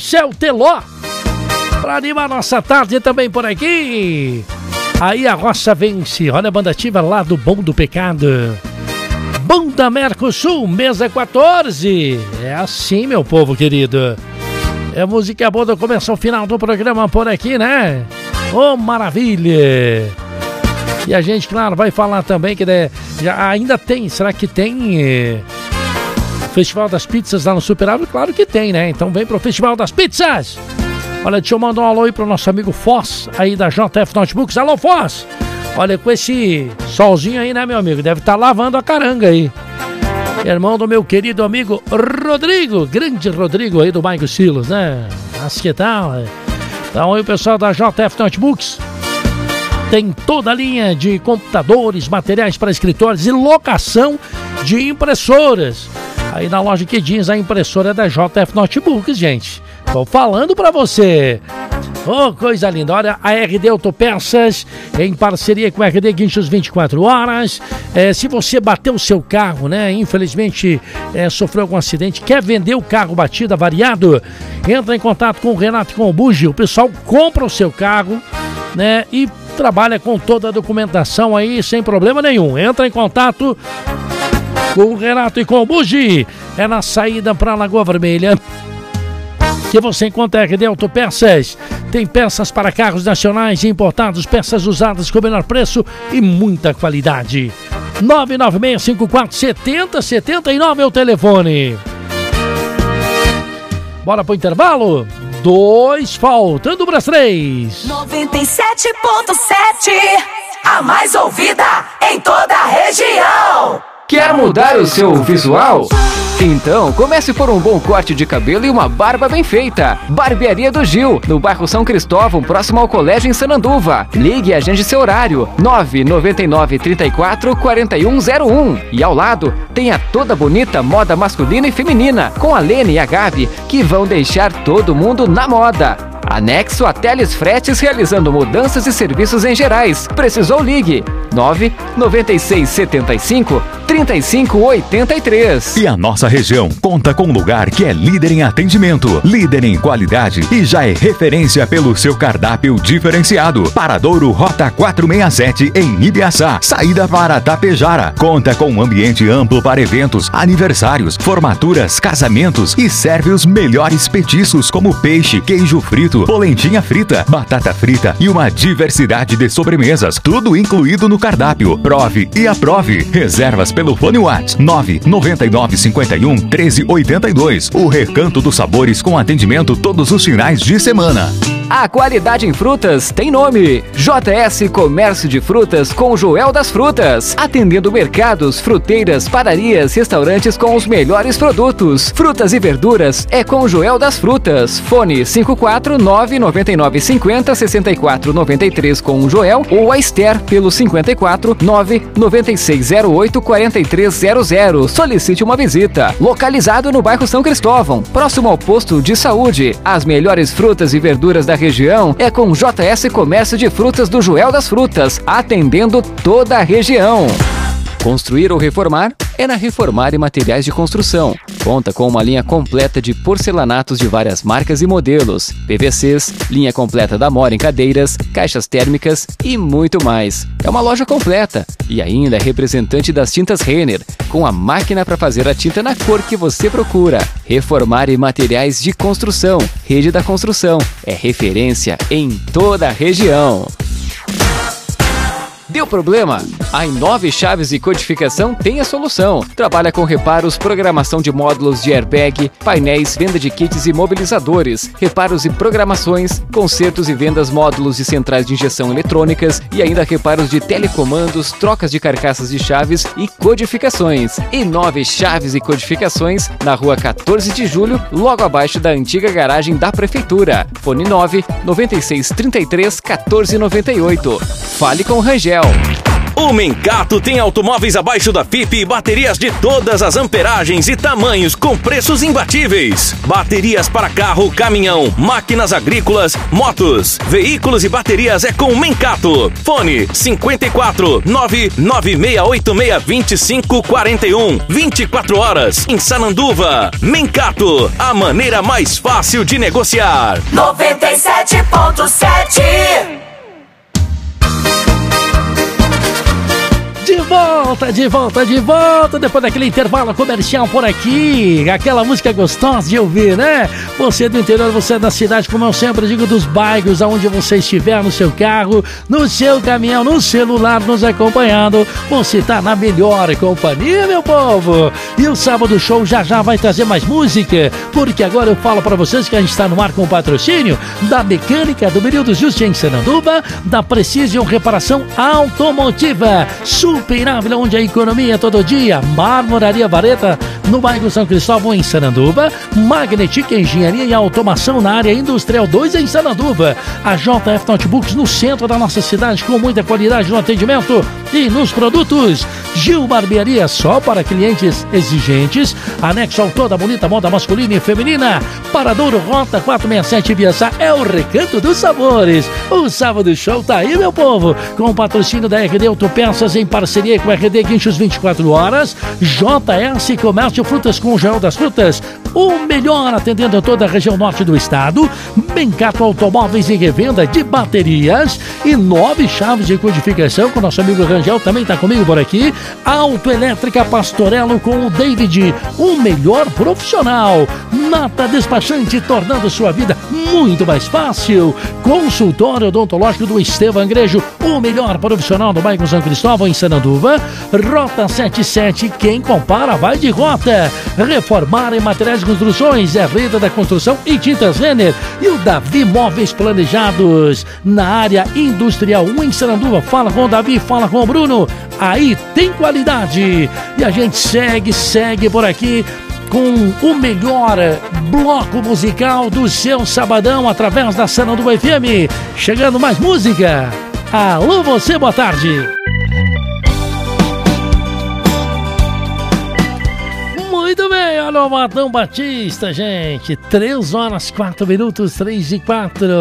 Marcel Teló, para animar nossa tarde também por aqui. Aí a roça vence, olha a banda ativa lá do Bom do Pecado. Banda Mercosul, mesa 14. É assim, meu povo querido. É música boa do começo ao final do programa por aqui, né? Oh, maravilha! E a gente, claro, vai falar também que já ainda tem, será que tem Festival das Pizzas lá no Superávit? Claro que tem, né? Então vem pro Festival das Pizzas! Olha, deixa eu mandar um alô aí pro nosso amigo Foz, aí da JF Notebooks. Alô, Foz! Olha, com esse solzinho aí, né, meu amigo? Deve estar lavando a caranga aí. Irmão do meu querido amigo Rodrigo, grande Rodrigo aí do bairro Silos, né? Mas que tal? Então aí o pessoal da JF Notebooks tem toda a linha de computadores, materiais para escritórios e locação de impressoras. Aí na loja Quedins, a impressora da JF Notebooks, gente. Tô falando pra você. Oh, coisa linda. Olha, a RD Autopeças, em parceria com a RD Guinchos 24 horas. Se você bateu o seu carro, né? Infelizmente, sofreu algum acidente, quer vender o carro batido, avariado, entra em contato com o Renato e com o Bugi. O pessoal compra o seu carro, né? E trabalha com toda a documentação aí, sem problema nenhum. Entra em contato com o Renato e com o Bugi. É na saída para Lagoa Vermelha que você encontra a RD Autopeças. Tem peças para carros nacionais e importados, peças usadas com menor preço e muita qualidade. 996547079 é o telefone. Bora pro intervalo? 2 faltando para as 3. 97.7, a mais ouvida em toda a região. Quer mudar o seu visual? Então, comece por um bom corte de cabelo e uma barba bem feita. Barbearia do Gil, no bairro São Cristóvão, próximo ao colégio em Sananduva. Ligue e agende seu horário, 999344101. E ao lado, tem a toda bonita moda masculina e feminina, com a Lene e a Gabi, que vão deixar todo mundo na moda. Anexo a Teles Fretes, realizando mudanças e serviços em gerais. Precisou, ligue 99675-3583. E a nossa região conta com um lugar que é líder em atendimento, líder em qualidade e já é referência pelo seu cardápio diferenciado. Paradouro Rota 467 em Ibiaçá, saída para Tapejara. Conta com um ambiente amplo para eventos, aniversários, formaturas, casamentos e serve os melhores petiscos como peixe, queijo frito, polentinha frita, batata frita e uma diversidade de sobremesas, tudo incluído no cardápio. Prove e aprove. Reservas pelo fone WhatsApp 999511382. O Recanto dos Sabores, com atendimento todos os finais de semana. A qualidade em frutas tem nome. JS Comércio de Frutas com Joel das Frutas. Atendendo mercados, fruteiras, padarias, restaurantes com os melhores produtos. Frutas e verduras é com Joel das Frutas. Fone 549-9950-6493 com o Joel ou a Esther pelo 549-9608-4300. Solicite uma visita. Localizado no bairro São Cristóvão, próximo ao posto de saúde. As melhores frutas e verduras da região é com JS Comércio de Frutas do Joel das Frutas, atendendo toda a região. Construir ou reformar? É na Reformar e Materiais de Construção. Conta com uma linha completa de porcelanatos de várias marcas e modelos, PVCs, linha completa da Mora em cadeiras, caixas térmicas e muito mais. É uma loja completa e ainda é representante das tintas Renner, com a máquina para fazer a tinta na cor que você procura. Reformar e Materiais de Construção. Rede da Construção. É referência em toda a região. Deu problema? A Inove Chaves e Codificação tem a solução. Trabalha com reparos, programação de módulos de airbag, painéis, venda de kits e mobilizadores, reparos e programações, consertos e vendas módulos de centrais de injeção eletrônicas e ainda reparos de telecomandos, trocas de carcaças de chaves e codificações. Inove Chaves e Codificações, na rua 14 de julho, logo abaixo da antiga garagem da Prefeitura. Fone 9 9633 1498. Fale com o Rangel. O Mencato tem automóveis abaixo da FIP e baterias de todas as amperagens e tamanhos com preços imbatíveis. Baterias para carro, caminhão, máquinas agrícolas, motos, veículos e baterias é com o Mencato. Fone 54 996862541. 24 horas em Sananduva. Mencato, a maneira mais fácil de negociar. 97.7. De volta, depois daquele intervalo comercial por aqui, aquela música gostosa de ouvir, né? Você do interior, você da cidade, como eu sempre digo, dos bairros, aonde você estiver, no seu carro, no seu caminhão, no celular, nos acompanhando, você tá na melhor companhia, meu povo! E o Sábado Show já vai trazer mais música, porque agora eu falo pra vocês que a gente está no ar com o patrocínio da Mecânica do Menil dos Justos em Sananduva, da Precision Reparação Automotiva, Superável, onde a economia é todo dia. Marmoraria Vareta, no bairro São Cristóvão, em Sananduva. Magnetic Engenharia e Automação na área Industrial 2, em Sananduva. A JF Notebooks, no centro da nossa cidade, com muita qualidade no atendimento e nos produtos. Gil Barbearia, só para clientes exigentes. Anexo ao toda bonita moda masculina e feminina. Paradouro Rota 467 Ibiaçá, é o Recanto dos Sabores. O Sábado Show tá aí, meu povo, com o patrocínio da RD Autopeças, em parceria com a RD Guinchos 24 horas, JS Comércio Frutas com o Joel das Frutas, o melhor atendendo toda a região norte do estado. Mencato Automóveis e Revenda de Baterias e 9 chaves de codificação, com o nosso amigo Rangel, também tá comigo por aqui. Autoelétrica Pastorello com o David, o melhor profissional. Nata Despachante, tornando sua vida muito mais fácil. Consultório Odontológico do Estevam Angrejo, o melhor profissional do bairro São Cristóvão, em Sananduva. Rota 77, quem compara vai de rota. Reformar em materiais de construções é Rede da Construção e Tintas Renner. E o Davi Móveis Planejados, na área Industrial 1, em Sananduva. Fala com o Davi, fala com o Bruno, aí tem qualidade. E a gente segue por aqui com o melhor bloco musical do seu sabadão, através da Sananduva FM. Chegando mais música. Alô você, boa tarde. Muito bem, olha o Matão Batista, gente. 3 horas, 4 minutos, 3 e 4.